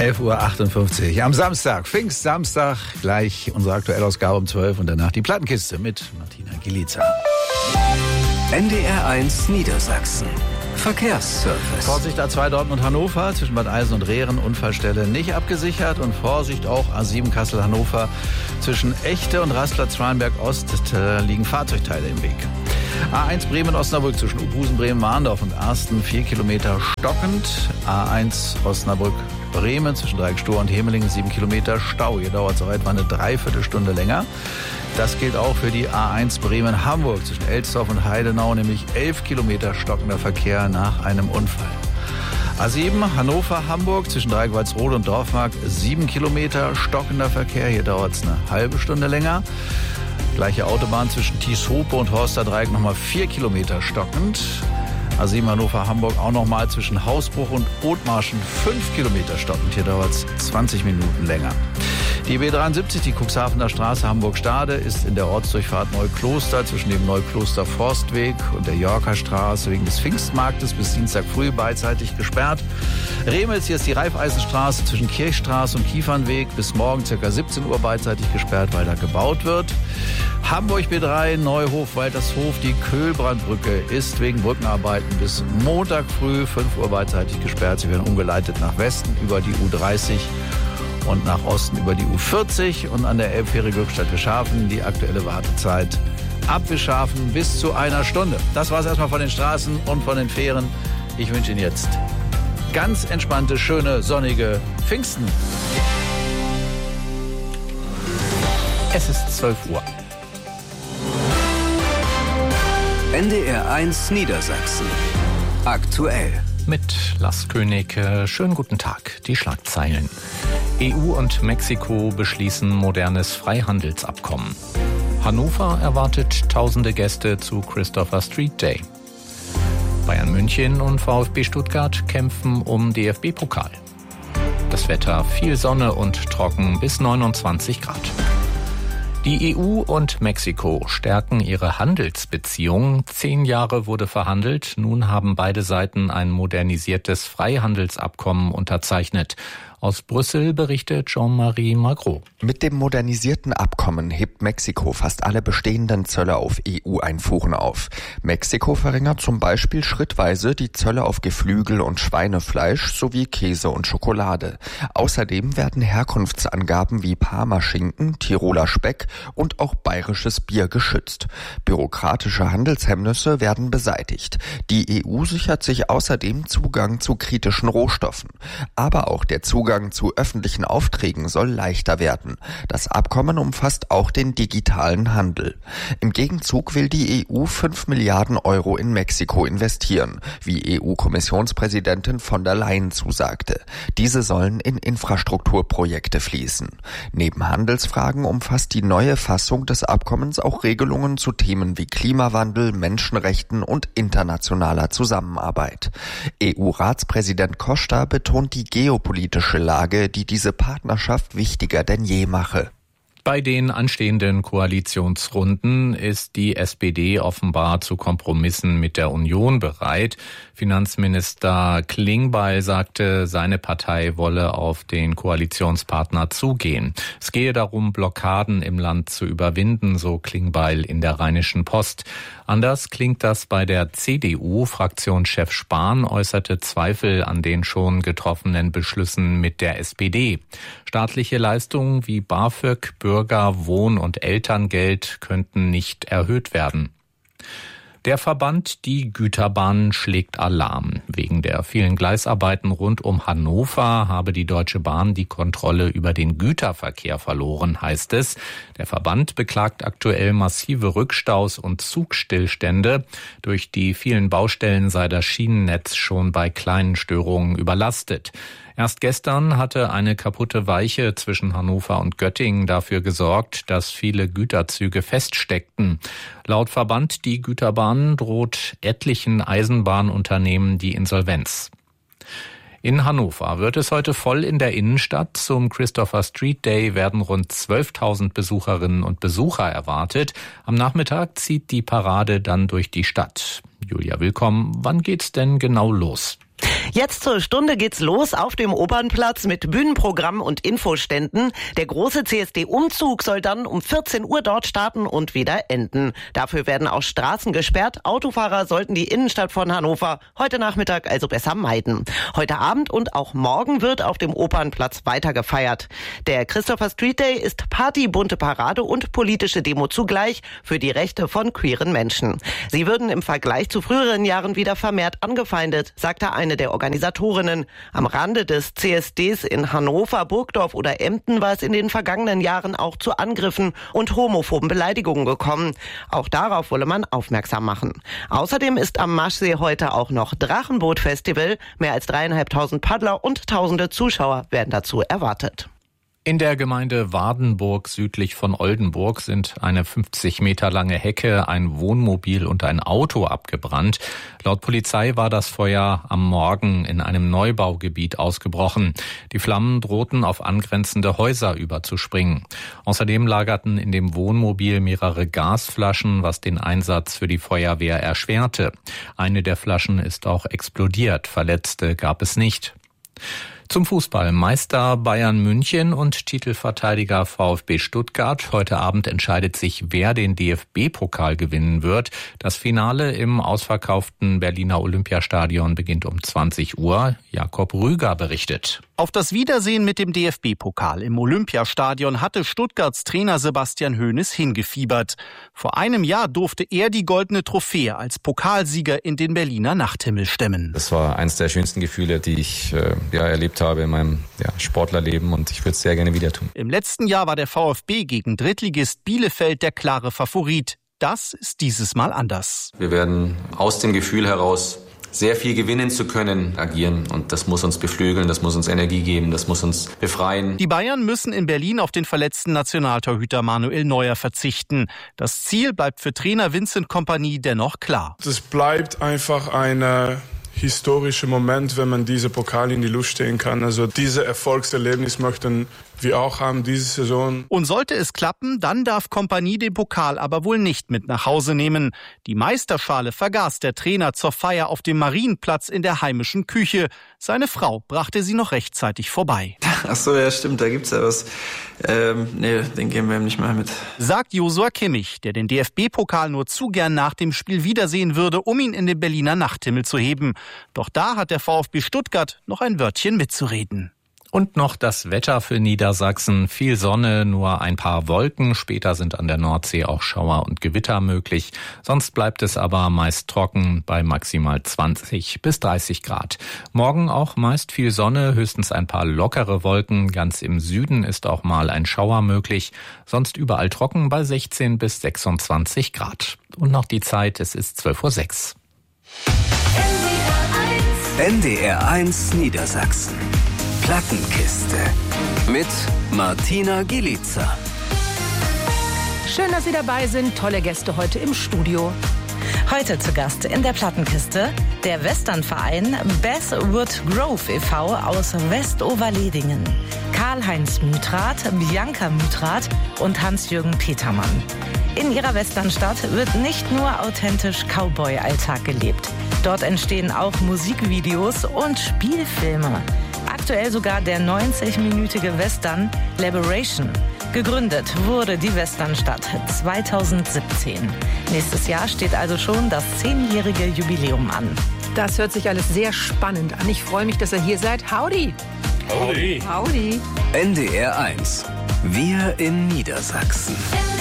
11:58 Uhr am Samstag, Pfingstsamstag, gleich unsere Aktuellausgabe um 12 und danach die Plattenkiste mit Martina Gilica. NDR1 Niedersachsen. Verkehrsservice. Vorsicht A2 Dortmund-Hannover, zwischen Bad Eisen und Rehren, Unfallstelle nicht abgesichert. Und Vorsicht auch A7 Kassel-Hannover, zwischen Echte und Rastplatz Schwalenberg-Ost liegen Fahrzeugteile im Weg. A1 Bremen-Osnabrück zwischen Uphusen, Bremen-Mahndorf und Arsten 4 Kilometer stockend. A1 Osnabrück-Bremen zwischen Dreieck-Stor und Hemelingen 7 Kilometer Stau. Hier dauert es auch etwa eine Dreiviertelstunde länger. Das gilt auch für die A1 Bremen-Hamburg zwischen Elsdorf und Heidenau, nämlich 11 Kilometer stockender Verkehr nach einem Unfall. A7 Hannover-Hamburg zwischen Dreieck-Walsrode und Dorfmark 7 Kilometer stockender Verkehr. Hier dauert es eine halbe Stunde länger. Gleiche Autobahn zwischen Thieshope und Horster Dreieck nochmal 4 Kilometer stockend. A7 Hannover-Hamburg auch nochmal zwischen Hausbruch und Othmarschen 5 Kilometer stockend. Hier dauert es 20 Minuten länger. Die B73, die Cuxhavener Straße Hamburg-Stade, ist in der Ortsdurchfahrt Neukloster zwischen dem Neukloster-Forstweg und der Yorker-Straße wegen des Pfingstmarktes bis Dienstag früh beidseitig gesperrt. Remels, hier ist die Raiffeisenstraße zwischen Kirchstraße und Kiefernweg bis morgen ca. 17 Uhr beidseitig gesperrt, weil da gebaut wird. Hamburg B3, Neuhof, Waltershof, die Köhlbrandbrücke ist wegen Brückenarbeiten bis Montag früh 5 Uhr beidseitig gesperrt. Sie werden umgeleitet nach Westen über die U30 und nach Osten über die U40 und an der Elbfähre Glückstadt-Wischhafen die aktuelle Wartezeit ab Wischhafen bis zu einer Stunde. Das war es erstmal von den Straßen und von den Fähren. Ich wünsche Ihnen jetzt ganz entspannte, schöne, sonnige Pfingsten. Es ist 12 Uhr. NDR1 Niedersachsen. Aktuell. Mit Lars König, schönen guten Tag. Die Schlagzeilen. EU und Mexiko beschließen modernes Freihandelsabkommen. Hannover erwartet tausende Gäste zu Christopher Street Day. Bayern München und VfB Stuttgart kämpfen um DFB-Pokal. Das Wetter viel Sonne und trocken bis 29 Grad. Die EU und Mexiko stärken ihre Handelsbeziehungen. 10 Jahre wurde verhandelt. Nun haben beide Seiten ein modernisiertes Freihandelsabkommen unterzeichnet. Aus Brüssel berichtet Jean-Marie Magro. Mit dem modernisierten Abkommen hebt Mexiko fast alle bestehenden Zölle auf EU-Einfuhren auf. Mexiko verringert zum Beispiel schrittweise die Zölle auf Geflügel und Schweinefleisch sowie Käse und Schokolade. Außerdem werden Herkunftsangaben wie Parmaschinken, Tiroler Speck und auch bayerisches Bier geschützt. Bürokratische Handelshemmnisse werden beseitigt. Die EU sichert sich außerdem Zugang zu kritischen Rohstoffen. Aber auch der Zugang zu öffentlichen Aufträgen soll leichter werden. Das Abkommen umfasst auch den digitalen Handel. Im Gegenzug will die EU 5 Milliarden Euro in Mexiko investieren, wie EU-Kommissionspräsidentin von der Leyen zusagte. Diese sollen in Infrastrukturprojekte fließen. Neben Handelsfragen umfasst die neue Fassung des Abkommens auch Regelungen zu Themen wie Klimawandel, Menschenrechten und internationaler Zusammenarbeit. EU-Ratspräsident Costa betont die geopolitische Lage, die diese Partnerschaft wichtiger denn je mache. Bei den anstehenden Koalitionsrunden ist die SPD offenbar zu Kompromissen mit der Union bereit. Finanzminister Klingbeil sagte, seine Partei wolle auf den Koalitionspartner zugehen. Es gehe darum, Blockaden im Land zu überwinden, so Klingbeil in der Rheinischen Post. Anders klingt das bei der CDU. Fraktionschef Spahn äußerte Zweifel an den schon getroffenen Beschlüssen mit der SPD. Staatliche Leistungen wie BAföG, Bürger-, Wohn- und Elterngeld könnten nicht erhöht werden. Der Verband Die Güterbahn schlägt Alarm. Wegen der vielen Gleisarbeiten rund um Hannover habe die Deutsche Bahn die Kontrolle über den Güterverkehr verloren, heißt es. Der Verband beklagt aktuell massive Rückstaus und Zugstillstände. Durch die vielen Baustellen sei das Schienennetz schon bei kleinen Störungen überlastet. Erst gestern hatte eine kaputte Weiche zwischen Hannover und Göttingen dafür gesorgt, dass viele Güterzüge feststeckten. Laut Verband Die Güterbahn droht etlichen Eisenbahnunternehmen die Insolvenz. In Hannover wird es heute voll in der Innenstadt. Zum Christopher Street Day werden rund 12.000 Besucherinnen und Besucher erwartet. Am Nachmittag zieht die Parade dann durch die Stadt. Julia Willkomm, wann geht's denn genau los? Jetzt zur Stunde geht's los auf dem Opernplatz mit Bühnenprogramm und Infoständen. Der große CSD-Umzug soll dann um 14 Uhr dort starten und wieder enden. Dafür werden auch Straßen gesperrt. Autofahrer sollten die Innenstadt von Hannover heute Nachmittag also besser meiden. Heute Abend und auch morgen wird auf dem Opernplatz weiter gefeiert. Der Christopher Street Day ist Party, bunte Parade und politische Demo zugleich für die Rechte von queeren Menschen. Sie würden im Vergleich zu früheren Jahren wieder vermehrt angefeindet, sagte eine der Organisatorinnen. Am Rande des CSDs in Hannover, Burgdorf oder Emden war es in den vergangenen Jahren auch zu Angriffen und homophoben Beleidigungen gekommen. Auch darauf wolle man aufmerksam machen. Außerdem ist am Maschsee heute auch noch Drachenboot-Festival. Mehr als 3.500 Paddler und tausende Zuschauer werden dazu erwartet. In der Gemeinde Wardenburg südlich von Oldenburg sind eine 50 Meter lange Hecke, ein Wohnmobil und ein Auto abgebrannt. Laut Polizei war das Feuer am Morgen in einem Neubaugebiet ausgebrochen. Die Flammen drohten auf angrenzende Häuser überzuspringen. Außerdem lagerten in dem Wohnmobil mehrere Gasflaschen, was den Einsatz für die Feuerwehr erschwerte. Eine der Flaschen ist auch explodiert. Verletzte gab es nicht. Zum Fußball. Meister Bayern München und Titelverteidiger VfB Stuttgart. Heute Abend entscheidet sich, wer den DFB-Pokal gewinnen wird. Das Finale im ausverkauften Berliner Olympiastadion beginnt um 20 Uhr. Jakob Rüger berichtet. Auf das Wiedersehen mit dem DFB-Pokal im Olympiastadion hatte Stuttgarts Trainer Sebastian Hoeneß hingefiebert. Vor einem Jahr durfte er die goldene Trophäe als Pokalsieger in den Berliner Nachthimmel stemmen. Das war eines der schönsten Gefühle, die ich erlebt habe in meinem Sportlerleben, und ich würde es sehr gerne wieder tun. Im letzten Jahr war der VfB gegen Drittligist Bielefeld der klare Favorit. Das ist dieses Mal anders. Wir werden aus dem Gefühl heraus, sehr viel gewinnen zu können, agieren, und das muss uns beflügeln, das muss uns Energie geben, das muss uns befreien. Die Bayern müssen in Berlin auf den verletzten Nationaltorhüter Manuel Neuer verzichten. Das Ziel bleibt für Trainer Vincent Kompany dennoch klar. Es bleibt einfach ein historischer Moment, wenn man diese Pokal in die Luft stehen kann. Also diese Erfolgserlebnis möchten wir auch haben diese Saison. Und sollte es klappen, dann darf Kompany den Pokal aber wohl nicht mit nach Hause nehmen. Die Meisterschale vergaß der Trainer zur Feier auf dem Marienplatz in der heimischen Küche. Seine Frau brachte sie noch rechtzeitig vorbei. Ach so, ja stimmt, da gibt's ja was. Nee, den geben wir ihm nicht mehr mit. Sagt Josua Kimmich, der den DFB-Pokal nur zu gern nach dem Spiel wiedersehen würde, um ihn in den Berliner Nachthimmel zu heben. Doch da hat der VfB Stuttgart noch ein Wörtchen mitzureden. Und noch das Wetter für Niedersachsen. Viel Sonne, nur ein paar Wolken. Später sind an der Nordsee auch Schauer und Gewitter möglich. Sonst bleibt es aber meist trocken bei maximal 20 bis 30 Grad. Morgen auch meist viel Sonne, höchstens ein paar lockere Wolken. Ganz im Süden ist auch mal ein Schauer möglich. Sonst überall trocken bei 16 bis 26 Grad. Und noch die Zeit, es ist 12:06 Uhr. NDR 1 Niedersachsen. Plattenkiste mit Martina Gielica. Schön, dass Sie dabei sind. Tolle Gäste heute im Studio. Heute zu Gast in der Plattenkiste der Westernverein Basswood Grove e.V. aus Westoverledingen. Karl-Heinz Mütrath, Bianca Mütrath und Hans-Jürgen Petermann. In ihrer Westernstadt wird nicht nur authentisch Cowboy-Alltag gelebt. Dort entstehen auch Musikvideos und Spielfilme. Aktuell sogar der 90-minütige Western Liberation. Gegründet wurde die Westernstadt 2017. Nächstes Jahr steht also schon das 10-jährige Jubiläum an. Das hört sich alles sehr spannend an. Ich freue mich, dass ihr hier seid. Howdy! Howdy! Howdy! NDR 1. Wir in Niedersachsen.